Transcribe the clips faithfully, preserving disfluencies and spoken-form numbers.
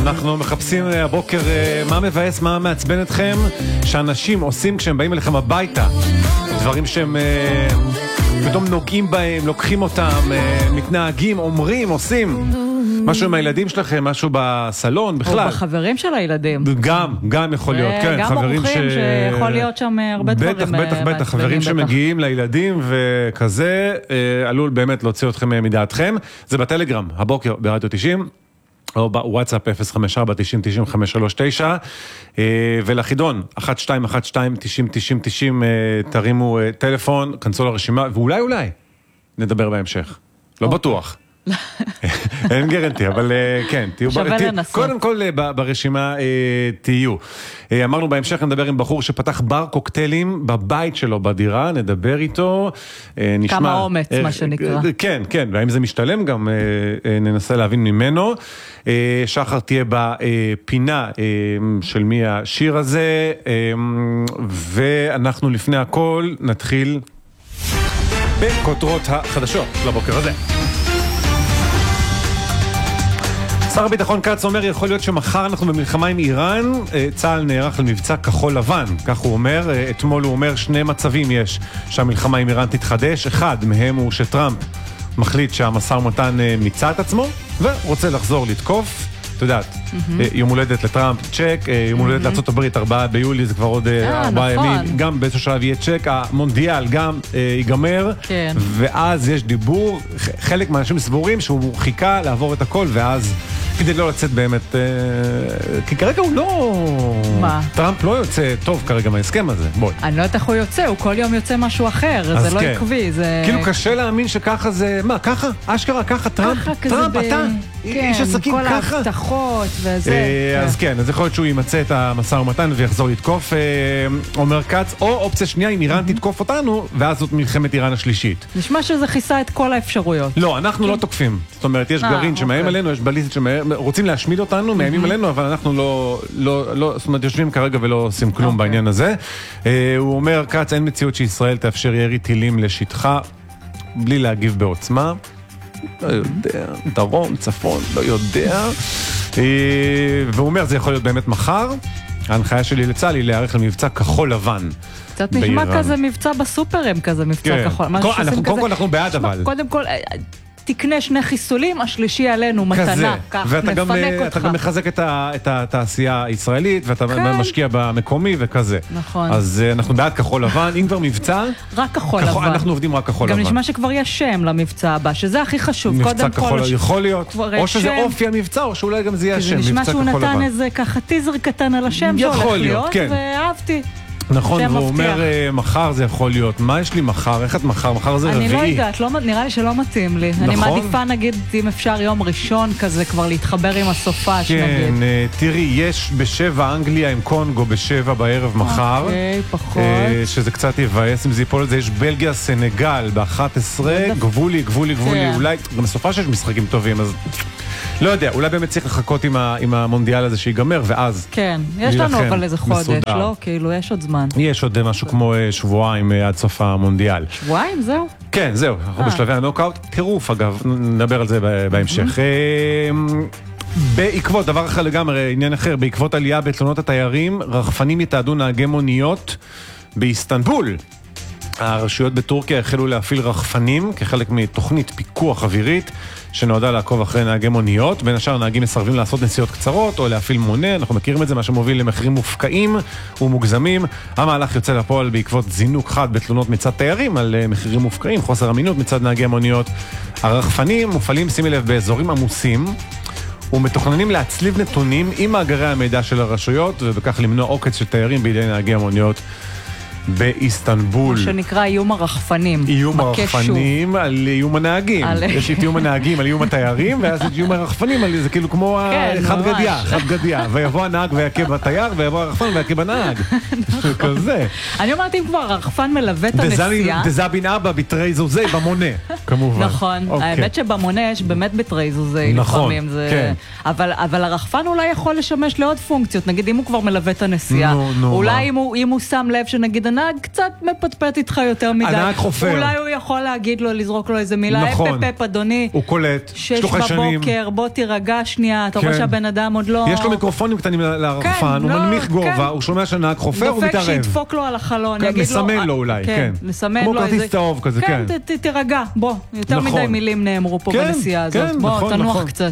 אנחנו מחפשים הבוקר מה מבאס, מה מעצבן אתכם, שאנשים עושים כשהם באים אליכם הביתה. דברים שהם פתאום נוגעים בהם, לוקחים אותם, מתנהגים, אומרים, עושים. משהו עם הילדים שלכם, משהו בסלון, בכלל. או בחברים של הילדים. גם, גם יכול להיות, כן. גם אורחים שיכול להיות שם הרבה דברים. בטח, בטח, בטח. חברים שמגיעים לילדים וכזה, עלול באמת להוציא אתכם מדעתכם. זה בטלגרם, הבוקר ברדיו תשעים. או בוואטסאפ אפס חמש ארבע תשעים תשעים חמש שלוש תשע, ולחידון אחת שתיים אחת שתיים תשעים תשעים תשעים, תרימו טלפון, כנסו לרשימה, ואולי אולי נדבר בהמשך. לא בטוח. אין גרנטי, אבל כן, תהיו, קודם כל ברשימה תהיו. אמרנו בהמשך נדבר עם בחור שפתח בר קוקטיילים בבית שלו בדירה, נדבר איתו, נשמע כמה אומץ, מה שנקרא. כן, כן, והאם זה משתלם גם ננסה להבין ממנו. שחר תהיה בפינה של מי השיר הזה, ואנחנו לפני הכל נתחיל בכותרות החדשות לבוקר הזה. שר הביטחון קץ אומר, יכול להיות שמחר אנחנו במלחמה עם איראן, צה"ל נערך למבצע כחול לבן, כך הוא אומר. אתמול הוא אומר, שני מצבים יש שהמלחמה עם איראן תתחדש. אחד מהם הוא שטראמפ מחליט שהמשא ומתן מיצה את עצמו, ורוצה לחזור לתקוף. אתה יודעת, יום הולדת לטראמפ, צ'ק, יום הולדת לארצות הברית, ארבעה ביולי, זה כבר עוד ארבעה ימים, גם באיזשהו שלב יהיה צ'ק, המונדיאל גם ייגמר, ואז יש דיבור, חלק מהאנשים סבורים שהוא חיכה לעבור את הכל, ואז כדי לא לצאת באמת, כי כרגע הוא לא... מה? טראמפ לא יוצא טוב כרגע מההסכם הזה, בואי. אני לא יודעת איך הוא יוצא, הוא כל יום יוצא משהו אחר, זה לא עקבי, זה... כאילו קשה להאמין שככה זה... מה, ככה? אשכרה, ככה, טראמפ? טראמפ, אתה? איש עסקים ככה? כל ההבטחות וזה. אז כן, אז יכול להיות שהוא ימצא את המשא ומתן ויחזור לתקוף, אומר קץ, או אופציה שנייה, אם איראן תתקוף אותנו, ואז זאת מלחמת איראן השלישית. נשמע שזה חיסה את כל האפשרויות. לא, אנחנו לא תוקפים. זאת אומרת, יש גרעין שמאיים עלינו, יש בליסט שרוצים להשמיד אותנו, מאיימים עלינו, אבל אנחנו לא, לא, זאת אומרת, יושבים כרגע ולא עושים כלום בעניין הזה. הוא אומר, קץ, אין מציאות שישראל תאפשר ירי טילים לשטחה, בלי להגיב בעוצמה. לא יודע, דרום, צפון, לא יודע. והוא אומר, זה יכול להיות באמת מחר. ההנחיה שלי לצה"ל היא להיערך למבצע כחול לבן. קצת נשמע כזה מבצע בסופרים, כזה מבצע כחול. קודם כל אנחנו בעד אבל. קודם כל... תקנה שני חיסולים, השלישי עלינו מתנה, כך מפנק אותך. ואתה גם מחזק את התעשייה הישראלית, ואתה משקיע במקומי וכזה. נכון. אז אנחנו בעד כחול לבן, אם כבר מבצע, רק כחול לבן. אנחנו עובדים רק כחול לבן. גם נשמע שכבר יש שם למבצע הבא, שזה הכי חשוב. מבצע כחול, יכול להיות. או שזה אופי המבצע, או שאולי גם זה יהיה שם, מבצע כחול לבן. נשמע שהוא נתן איזה ככה טיזר קטן על השם שהולך להיות, ואהבתי. נכון, והוא אומר, מחר זה יכול להיות. מה יש לי מחר? איך את מחר? מחר זה רביעי. אני לא יודעת, נראה לי שלא מתאים לי. אני מעדיפה, נגיד, אם אפשר יום ראשון כזה, כבר להתחבר עם הסופש, נגיד. כן, תראי, יש בשבע אנגליה עם קונגו בשבע בערב מחר. אוקיי, פחות. שזה קצת יבאס, אם זה ייפול על זה, יש בלגיה, סנגל ב-אחת עשרה, גבולי, גבולי, גבולי, אולי, גם בסופש יש משחקים טובים, אז... לא יודע, אולי באמת צריך לחכות עם, ה, עם המונדיאל הזה שיגמר, ואז... כן, יש לנו אבל איזה חודש, מסודר. לא? כאילו, יש עוד זמן. יש עוד משהו כמו שבועיים עד סוף המונדיאל. שבועיים? זהו? כן, זהו. אנחנו בשלבי הנוקאוט. טירוף, אגב, נדבר על זה בהמשך. בעקבות, דבר אחר לגמרי, עניין אחר, בעקבות עלייה בתלונות התיירים, רחפנים יתעדו נהגי מוניות באיסטנבול. הרשויות בטורקיה החלו להפעיל רחפנים כחלק מתוכנית פיקוח אווירית שנועדה לעקוב אחרי נהגי מוניות. בין השאר נהגים מסרבים לעשות נסיעות קצרות או להפעיל מונה, אנחנו מכירים את זה, מה שמוביל למחירים מופקעים ומוגזמים. המהלך יוצא לפועל בעקבות זינוק חד בתלונות מצד תיירים על מחירים מופקעים, חוסר אמינות מצד נהגי המוניות. הרחפנים מופעלים, שימי לב, באזורים עמוסים ומתוכננים להצליב נתונים עם מאגרי המידע של הרשויות, ובכך למנוע עוקץ של תיירים בידי נהגי המוניות באיסטנבול. מה שנקרא איום הרחפנים. איום הרחפנים על איום הנהגים. יש את איום הנהגים על איום התיירים, ואז את איום הרחפנים על זה כאילו כמו חד גדיה, חד גדיה. ויבוא הנהג ויקב בתייר, ויבוא הרחפן ויקב הנהג. כזה. אני אומרת, אם כבר הרחפן מלווה את הנסיעה... דזבין אבא בתרי זוזי במונה, כמובן. נכון. האמת שבמונה יש באמת בתרי זוזי לפעמים. אבל הרחפן אולי יכול לשמש לעוד פונקציות. נגיד, אם הוא כבר מלווה את הנסיעה. אולי אם הוא שם לב שנגיד הנהג קצת מפטפט איתך יותר מדי. הנהג חופר. אולי הוא יכול להגיד לו, לזרוק לו איזה מילה, נכון. אפ אפ אדוני. הוא קולט. שש בבוקר, בוא תירגע שנייה, אתה רואה שהבן אדם עוד לא... יש לו מיקרופונים קטנים לרחפן, הוא מנמיך גובה, הוא שומע שהנהג חופר, הוא מתערב. דופק שידפוק לו על החלון, יגיד לו... מסמן לו אולי, כן. לסמן לו כמו כרטיס צהוב כזה, כן. כן, תירגע, בוא. יותר מדי מילים נאמרו פה בנסיעה הזאת. בוא, תנוח קצת.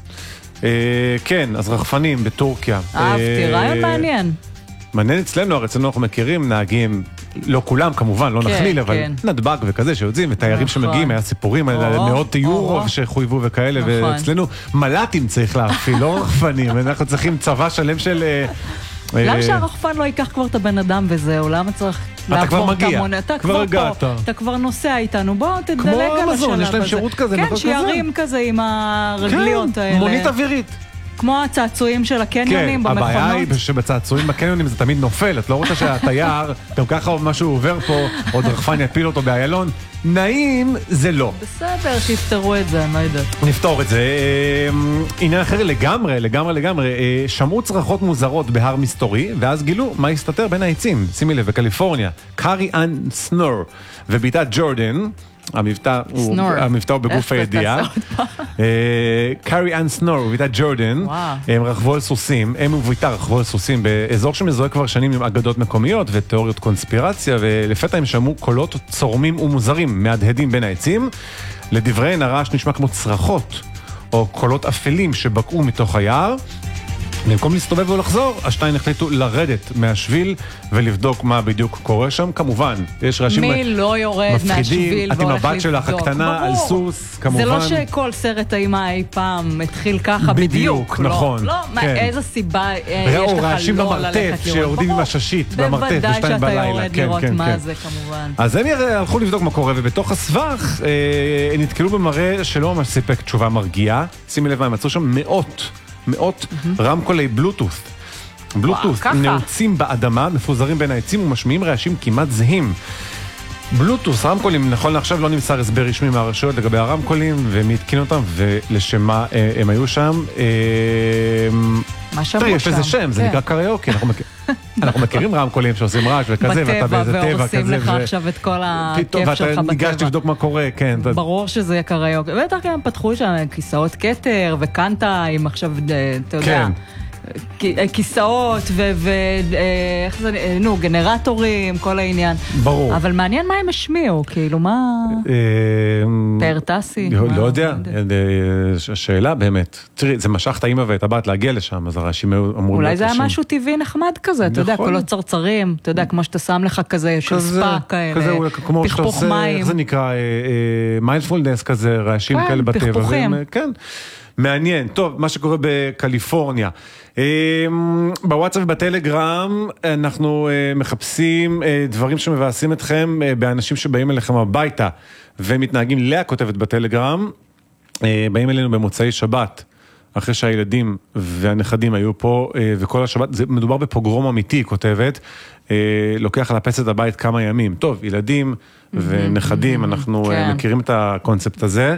כן, אז רחפנים בטורקיה. אהבתי, רעיון מעניין. מעניין אצלנו, הרי אצלנו אנחנו מכירים נהגים, לא כולם כמובן, לא נכליל, אבל נדבק וכזה שיוצאים, ותיירים שמגיעים, היה סיפורים על מאות יורו שחויבו וכאלה, ואצלנו מל"טים צריך להפעיל, לא רחפנים, אנחנו צריכים צבא שלם של... למה שהרחפן לא ייקח כבר את הבן אדם וזהו? למה צריך אתה כבר מגיע, כבר הגעת. אתה כבר נוסע איתנו, בוא תדלג על השלב הזה. כמו אמזון, יש להם שירות כזה. כן, שירים כזה עם הרגליות האלה. כן, מונית אווירית. כמו הצעצועים של הקניונים במכונות. כן, הבעיה היא שבצעצועים בקניונים זה תמיד נופל, את לא רוצה שהתייר, גם ככה משהו עובר פה, עוד רחפן יפיל אותו באיילון, נעים זה לא. בסדר, שיפתרו את זה, אני לא יודעת. נפתור את זה. עניין אחר לגמרי, לגמרי, לגמרי, שמעו צרחות מוזרות בהר מסתורי, ואז גילו מה הסתתר בין העצים. שימי לב, בקליפורניה, קארי אן סנור וביתה ג'ורדן, המבטא הוא, המבטא הוא בגוף הידיעה. קארי אן סנור וביתה ג'ורדן, הם רכבו על סוסים, הם וביתה רכבו על סוסים באזור שמזוהה כבר שנים עם אגדות מקומיות ותיאוריות קונספירציה, ולפתע הם שמעו קולות צורמים ומוזרים מהדהדים בין העצים. לדבריהן הרעש נשמע כמו צרחות או קולות אפלים שבקעו מתוך היער. במקום להסתובב ולחזור, השתיים החליטו לרדת מהשביל ולבדוק מה בדיוק קורה שם. כמובן, יש רעשים מי לא יורד מהשביל את עם הבת שלך הקטנה על סוס, כמובן. זה לא שכל סרט האימה אי פעם התחיל ככה בדיוק. בדיוק, נכון. לא, איזה סיבה יש לך רעשים במרתף שיורדים עם הששית במרתף בשתיים בלילה. בוודאי שאתה יורד לראות מה זה כמובן. אז הם הלכו לבדוק מה קורה, ובתוך הסבך נתקלו במראה שלא ממש סיפק תשובה מרגיעה. שימי לב מה, הם מצאו שם מאות מאות רמקולי בלוטות'. בלוטות' נעוצים באדמה, מפוזרים בין העצים ומשמיעים רעשים כמעט זהים. בלוטות', רמקולים, נכון לעכשיו לא נמסר הסבר רשמי מהרשויות לגבי הרמקולים, ומי התקין אותם ולשם מה הם היו שם. מה שמעו שם? יש לזה שם, זה נקרא קריוקי, אנחנו מכירים רמקולים שעושים רעש וכזה, ואתה באיזה טבע כזה. והורסים לך עכשיו את כל הכיף שלך בטבע. ואתה ניגש לבדוק מה קורה, כן. ברור שזה יהיה קריוקי. בטח גם פתחו שם כיסאות כתר וקנטיים, עכשיו, אתה יודע, כיסאות ואיך זה, נו, גנרטורים, כל העניין. ברור. אבל מעניין מה הם השמיעו, כאילו, מה... פרטסי? לא יודע, השאלה באמת. תראי, זה משך את האמא ואת הבת להגיע לשם, אז הרעשים אמורים להיות קשים. אולי זה היה משהו טבעי נחמד כזה, אתה יודע, קולות צרצרים, אתה יודע, כמו שאתה שם לך כזה, של ספה כאלה, פכפוך מים. איך זה נקרא? מיינדפולנס כזה, רעשים כאלה בטבע. פכפוכים. כן. מעניין. טוב, מה שקורה בקליפורניה. בוואטסאפ ובטלגרם אנחנו מחפשים דברים שמבאסים אתכם באנשים שבאים אליכם הביתה ומתנהגים. לאה כותבת בטלגרם, באים אלינו במוצאי שבת, אחרי שהילדים והנכדים היו פה, וכל השבת, זה מדובר בפוגרום אמיתי, היא כותבת, לוקח לאפס את הבית כמה ימים. טוב, ילדים ונכדים, אנחנו מכירים את הקונספט הזה.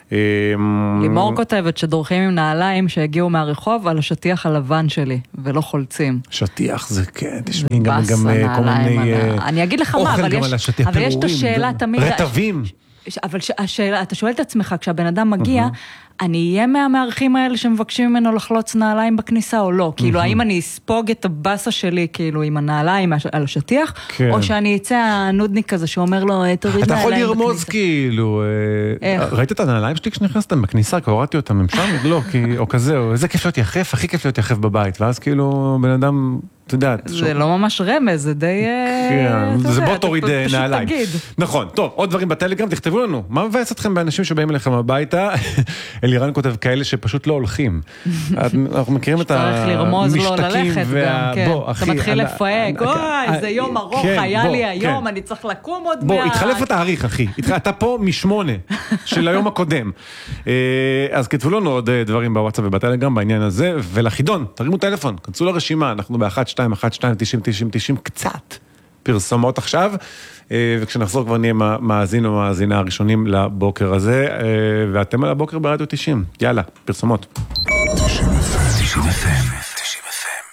לימור כותבת שדורכים עם נעליים שהגיעו מהרחוב על השטיח הלבן שלי, ולא חולצים. שטיח זה כן, תשמעי גם כל מיני אני אגיד לך מה, אבל יש את השאלה תמיד, רטבים. אבל השאלה, אתה שואל את עצמך, כשהבן אדם מגיע, אני אהיה מהמערכים האלה שמבקשים ממנו לחלוץ נעליים בכניסה או לא? כאילו, האם אני אספוג את הבאסה שלי, כאילו, עם הנעליים על השטיח, או שאני אצא הנודניק כזה שאומר לו, תוריד נעליים בכניסה. אתה יכול לרמוז כאילו, ראית את הנעליים שלי כשנכנסתם בכניסה, כי הורדתי אותם, הם שם? לא, או כזה, או איזה כיף להיות יחף, הכי כיף להיות יחף בבית, ואז כאילו, בן אדם... זה לא ממש רמז, זה די... זה בוא תוריד נעליים. נכון, טוב, עוד דברים בטלגרם, תכתבו לנו. מה מבאס אתכם באנשים שבאים אליכם הביתה? אלירן כותב כאלה שפשוט לא הולכים. אנחנו מכירים את המשתקים. צריך לרמוז לו ללכת גם, כן. אתה מתחיל לפהק, אוי, זה יום ארוך, היה לי היום, אני צריך לקום עוד מעט. בוא, התחלף התאריך, אחי. אתה פה משמונה של היום הקודם. אז כתבו לנו עוד דברים בוואטסאפ ובטלגרם בעניין הזה, ולחידון, תרימו טלפון, כנסו לרשימה, אנחנו ב-אחת שתיים אחת שתיים תשעים תשעים תשעים, קצת פרסומות עכשיו, וכשנחזור כבר נהיה מאזין או מאזינה הראשונים לבוקר הזה, ואתם על הבוקר ברדיו תשעים. יאללה, פרסומות. תשעים אף אם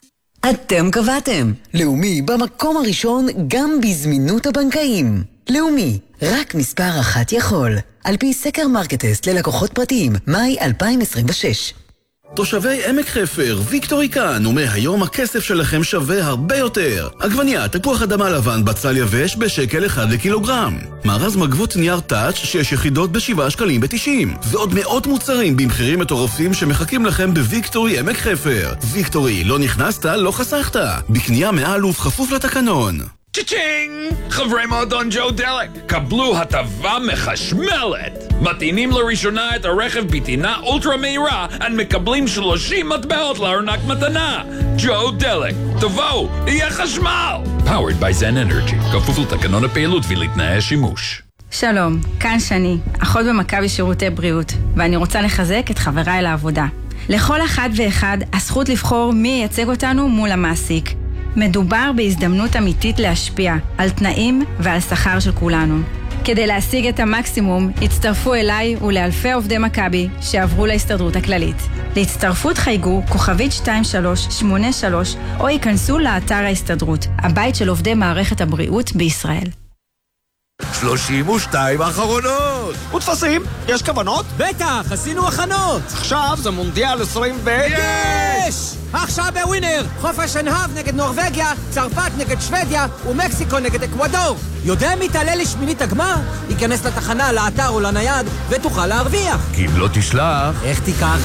אתם קבעתם. לאומי במקום הראשון גם בזמינות הבנקאים. לאומי, רק מספר אחת יכול. על פי סקר מרקטסט ללקוחות פרטיים, מאי אלפיים עשרים ושש. תושבי עמק חפר, ויקטורי כאן, ומהיום הכסף שלכם שווה הרבה יותר. עגבניה, תפוח אדמה לבן, בצל יבש בשקל אחד לקילוגרם. מארז מגבות נייר טאץ' שש יחידות בשבעה שקלים בתשעים. ועוד מאות מוצרים במחירים מטורפים שמחכים לכם בוויקטורי עמק חפר. ויקטורי, לא נכנסת, לא חסכת. בקנייה מעל ובכפוף לתקנון. צ'יצ'ינג! חברי מועדון ג'ו דלק, קבלו הטבה מחשמלת! מטעינים לראשונה את הרכב בטעינה אולטרה מהירה, ומקבלים שלושים מטבעות לארנק מתנה! ג'ו דלק, תבואו, יהיה חשמל! Powered by Zen Energy, כפוף לתקנון הפעילות ולתנאי השימוש. שלום, כאן שני, אחות במכבי שירותי בריאות, ואני רוצה לחזק את חבריי לעבודה. לכל אחד ואחד הזכות לבחור מי ייצג אותנו מול המעסיק. מדובר בהזדמנות אמיתית להשפיע על תנאים ועל שכר של כולנו. כדי להשיג את המקסימום, הצטרפו אליי ולאלפי עובדי מכבי שעברו להסתדרות הכללית. להצטרפות חייגו כוכבית שתיים שלוש שמונה שלוש או ייכנסו לאתר ההסתדרות, הבית של עובדי מערכת הבריאות בישראל. שלושים ושתיים האחרונות! ותפסים, יש כוונות? בטח, עשינו הכנות! עכשיו זה מונדיאל עשרים ו... יש! עכשיו בווינר, חופש שנהב נגד נורווגיה, צרפת נגד שוודיה ומקסיקו נגד אקוודור. יודע מי תעלה לשמינית הגמר? ייכנס לתחנה, לאתר או לנייד ותוכל להרוויח. כי אם לא תשלח... איך תיקח?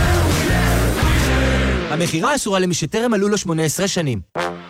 המחירה אסורה למי שטרם עלו לו שמונה עשרה שנים.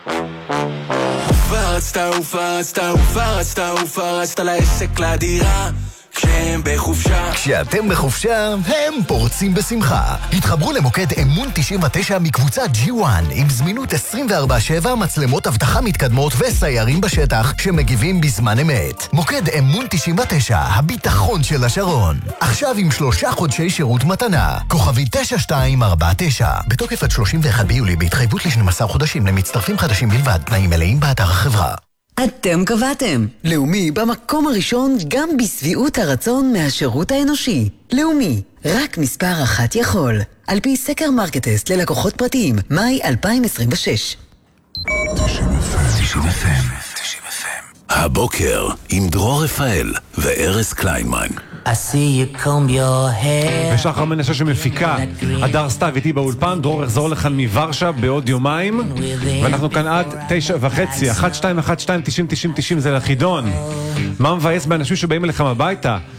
ופרצת ופרצת ופרצת ופרצת לעסק לדירה כשהם בחופשה. כשאתם בחופשה, הם פורצים בשמחה. התחברו למוקד אמון תשעים ותשע מקבוצת ג'י וואן עם זמינות עשרים וארבע שבע, מצלמות אבטחה מתקדמות וסיירים בשטח שמגיבים בזמן אמת. מוקד אמון תשעים ותשע, הביטחון של השרון. עכשיו עם שלושה חודשי שירות מתנה. כוכבי תשע שתיים ארבע תשע. בתוקף עד שלושים ואחד ביולי, בהתחייבות ל-שנים עשר חודשים למצטרפים חדשים בלבד. תנאים מלאים באתר החברה. אתם קבעתם. לאומי במקום הראשון גם בסביעות הרצון מהשירות האנושי. לאומי, רק מספר אחת יכול. על פי סקר מרקטסט ללקוחות פרטיים, מאי אלפיים עשרים ושש. תשעים אף אם. הבוקר עם דרור רפאל וארז קליינמן. I see you comb your hair. ושחר מנשה שמפיקה, הדר סתיו איתי באולפן, דרור יחזור לכאן מוורשה בעוד יומיים, ואנחנו כאן עד תשע וחצי, אחת שתיים אחת שתיים תשעים תשעים תשעים זה לחידון. מה מבאס באנשים שבאים אליכם הביתה?